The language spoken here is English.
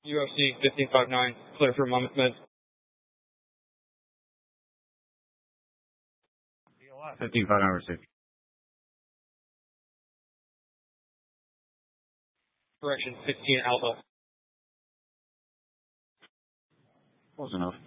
UFC 1559, clear for Monmouth Med. 1559 received. Correction, 15 Alpha. Close enough.